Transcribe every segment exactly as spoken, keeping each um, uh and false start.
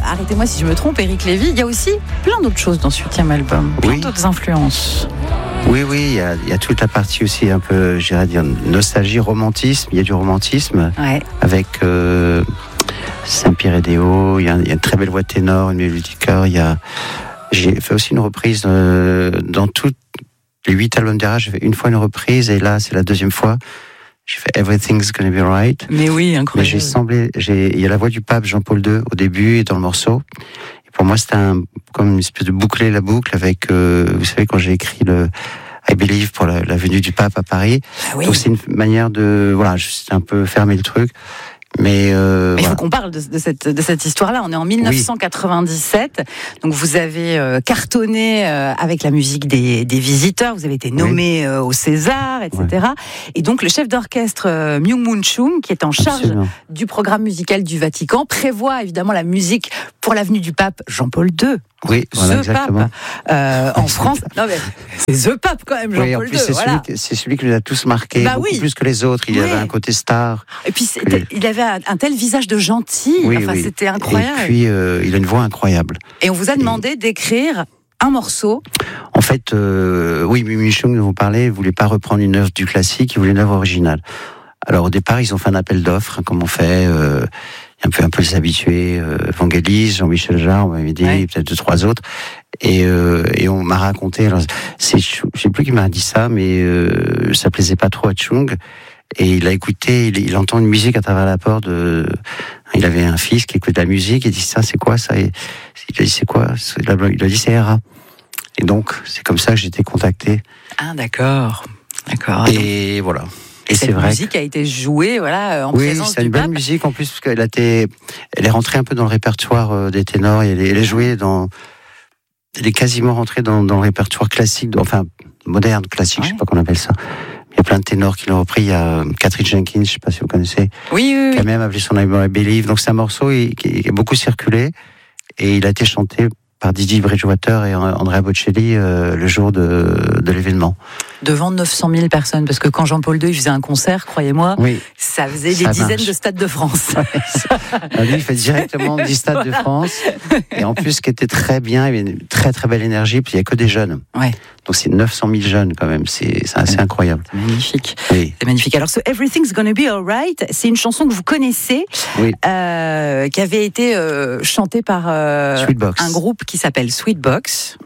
arrêtez-moi si je me trompe, Éric Lévy, il y a aussi plein d'autres choses dans ce huitième album, plein oui. d'autres influences. Oui, oui, il y, a, il y a toute la partie aussi un peu, je dirais dire, nostalgie, romantisme. Il y a du romantisme ouais. avec euh, Saint-Pierre et Déo. Il y, a, il y a une très belle voix de ténor, une mélodie de chœur. Il y a, j'ai fait aussi une reprise euh, dans tous les huit albums d'Era. J'ai fait une fois une reprise et là, c'est la deuxième fois. J'ai fait Everything's Gonna Be Right. Mais oui, incroyable. Mais j'ai semblé, j'ai, il y a la voix du pape Jean-Paul deux au début et dans le morceau. Et pour moi, c'était un, comme une espèce de boucler la boucle avec, euh, vous savez, quand j'ai écrit le I Believe pour la, la venue du pape à Paris. Ah oui. Donc c'est une manière de, voilà, c'est un peu fermer le truc. Mais, euh, Mais il voilà. faut qu'on parle de, de, cette, de cette histoire-là. On est en dix-neuf cent quatre-vingt-dix-sept. Oui. Donc vous avez euh, cartonné euh, avec la musique des, des visiteurs. Vous avez été nommé oui. euh, au César, et cetera. Ouais. Et donc le chef d'orchestre euh, Myung-Moon Chung, qui est en charge Absolument. du programme musical du Vatican, prévoit évidemment la musique pour l'avenue du pape Jean-Paul deux. Oui, voilà, The exactement. Pape euh, en France. Non mais c'est The Pape quand même, Jean-Paul oui, en plus, deux. C'est, voilà. celui, c'est celui qui nous a tous marqués, bah beaucoup oui. plus que les autres. Il oui. avait un côté star. Et puis les... il avait un, un tel visage de gentil. Oui, enfin, oui. c'était incroyable. Et puis euh, il a une voix incroyable. Et on vous a demandé Et... d'écrire un morceau. En fait, euh, oui, Myung-Moon Chung, dont vous parlez, il voulait pas reprendre une œuvre du classique, il voulait une œuvre originale. Alors au départ, ils ont fait un appel d'offres, hein, comme on fait. Euh, un peu un peu les habitués, euh, Vangelis, Jean-Michel Jarre, on m'avait dit, ouais. peut-être deux trois autres, et euh, et on m'a raconté. Alors c'est, je sais plus qui m'a dit ça, mais euh, ça plaisait pas trop à Chung, et il a écouté, il, il entend une musique à travers la porte. De, il avait un fils qui écoute de la musique, et il dit ça, c'est quoi ça? Et il a dit c'est quoi? Il a dit c'est Era. Et donc c'est comme ça que j'ai été contacté. Ah d'accord, d'accord. Et donc... voilà. Et, et cette vrai musique que... a été jouée, voilà, en oui, présence du pape. Oui, c'est une belle musique en plus parce qu'elle a été, elle est rentrée un peu dans le répertoire des ténors. Et elle, est, elle est jouée dans, elle est quasiment rentrée dans, dans le répertoire classique, enfin moderne, classique, ouais. je sais pas qu'on appelle ça. Il y a plein de ténors qui l'ont repris. Il y a Catherine Jenkins, je sais pas si vous connaissez, oui, oui, qui a oui. même appelé son album I Believe. Donc c'est un morceau qui a beaucoup circulé et il a été chanté par Didi Bridgewater et Andrea Bocelli euh, le jour de, de l'événement. Devant neuf cent mille personnes, parce que quand Jean-Paul deux il faisait un concert, croyez-moi, oui, ça faisait ça des marche. dizaines de stades de France. Ouais, lui, il fait directement dix stades voilà. de France. Et en plus, ce qui était très bien, il y avait une très très belle énergie, puis il n'y a que des jeunes. Ouais. Donc c'est neuf cent mille jeunes quand même, c'est, c'est assez incroyable. C'est magnifique. Oui. C'est magnifique. Alors, so Everything's Gonna Be Alright, c'est une chanson que vous connaissez, oui. euh, qui avait été euh, chantée par euh, un groupe qui s'appelle Sweetbox.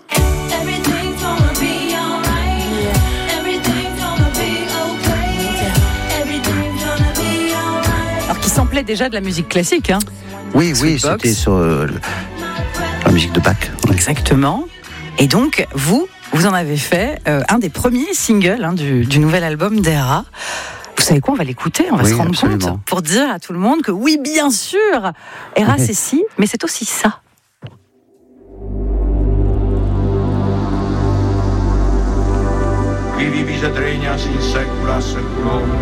Ça plaît déjà de la musique classique, hein. Oui, oui, c'était sur euh, la musique de Bach. Ouais. Exactement. Et donc, vous, vous en avez fait euh, un des premiers singles hein, du, du nouvel album d'Era. Vous savez quoi, on va l'écouter, on va oui, se rendre absolument. compte pour dire à tout le monde que oui, bien sûr, Era oui. c'est ci, mais c'est aussi ça. Qui vivis et regnas in saecula saeculorum.